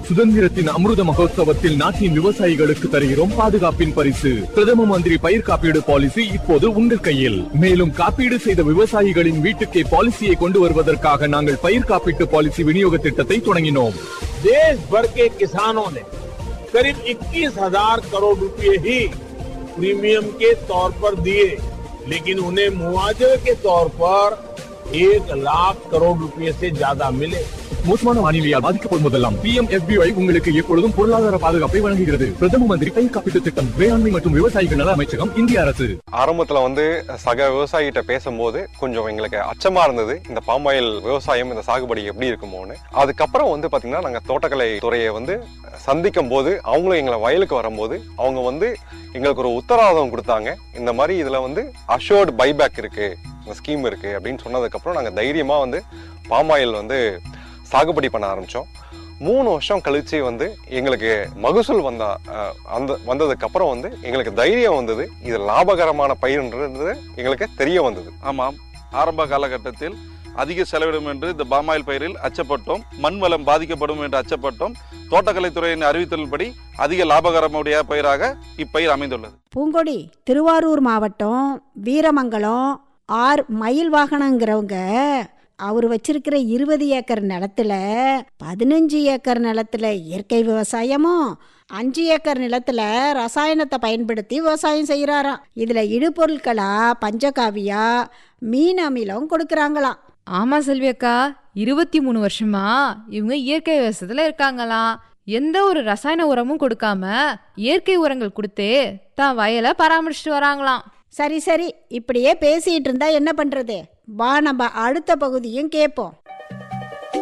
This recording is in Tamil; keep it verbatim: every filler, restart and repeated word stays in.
சுதந்திரத்தின் அமிர்த மகோத்சவத்தில் நாட்டின் விவசாயிகளுக்கு தருகிறோம் பாதுகாப்பின் பரிசு. பிரதம மந்திரி பயிர் காப்பீடு பாலிசி இப்போது உங்கள் கையில். மேலும் காப்பீடு செய்த விவசாயிகளின் வீட்டுக்கே பாலிசியை கொண்டு வருவதற்காக நாங்கள் பயிர் காப்பீட்டு பாலிசி விநியோக திட்டத்தை தொடங்கினோம். देश भर के किसानों ने करीब इक्कीस हजार करोड़ रुपए ही प्रीमियम के तौर पर दिए, लेकिन उन्हें मुआवजे के तौर पर एक लाख करोड़ रुपए से ज्यादा मिले. மோசமான வானிலையால் பாதிக்கப்படும் போதெல்லாம் B M F B Y உங்களுக்கு எப்பொழுதும் பொருளாதார பாதுகாப்பை வழங்குகிறது. பிரதம மந்திரி பயிர் காப்பீட்டு திட்டம், வேளாண்மை மற்றும் விவசாயிகள் நல அமைச்சகம், இந்திய அரசு. ஆரம்பத்துல வந்து சக விவசாயிகிட்ட பேசும்போது கொஞ்சம் எங்களுக்கு அச்சமா இருந்தது, இந்த பாமாயில் விவசாயம் இந்த சாகுபடி எப்படி இருக்குமோன்னு. அதுக்கப்புறம் வந்து பாத்தீங்கன்னா நாங்க தோட்டக்கலை துறையை வந்து சந்திக்கும் போது அவங்களும் எங்களை வயலுக்கு வரும்போது அவங்க வந்து எங்களுக்கு ஒரு உத்தரவாதம் கொடுத்தாங்க. இந்த மாதிரி இதுல வந்து அஷோர்டு பைபேக் இருக்கு, ஸ்கீம் இருக்கு அப்படின்னு சொன்னதுக்கு அப்புறம் நாங்க தைரியமா வந்து பாமாயில் வந்து சாகுபடி பண்ண ஆரம்பிச்சோம். மூணு வருஷம் கழிச்சு வந்து எங்களுக்கு மகசூல் வந்தா அந்த வந்ததுக்கு அப்புறம் வந்து எங்களுக்கு தைரியம் வந்தது, இது லாபகரமான பயிர்ன்றது எங்களுக்கு தெரிய வந்தது. ஆமாம், ஆரம்ப காலகட்டத்தில் அதிக செலவிடும் என்று இந்த பாமாயில் பயிரில் அச்சப்பட்டோம், மண் வளம் பாதிக்கப்படும் என்று அச்சப்பட்டோம். தோட்டக்கலைத்துறையின் அறிவித்தலின்படி அதிக லாபகரமுடைய பயிராக இப்பயிர் அமைந்துள்ளது. பூங்கொடி, திருவாரூர் மாவட்டம் வீரமங்கலம் ஆர் மயில் வாகனங்கிறவங்க அவர் வச்சிருக்கிற இருபது ஏக்கர் நிலத்துல பதினஞ்சு ஏக்கர் நிலத்துல இயற்கை விவசாயமும் அஞ்சு ஏக்கர் நிலத்துல ரசாயனத்தை பயன்படுத்தி விவசாயம் செய்யறாராம். இதுல இடுபொருட்களா பஞ்சகாவியா மீன் அமிலம் கொடுக்கறாங்களாம். ஆமா செல்வி அக்கா, இருபத்தி மூணு வருஷமா இவங்க இயற்கை விவசாயத்துல இருக்காங்களாம். எந்த ஒரு ரசாயன உரமும் கொடுக்காம இயற்கை உரங்கள் கொடுத்தே தான் வயலை பராமரிச்சுட்டு வராங்களாம். சரி சரி, இப்படியே பேசிட்டு இருந்தா என்ன பண்றது? வா, நம்ம அடுத்த பகுதியும் கேட்போம்.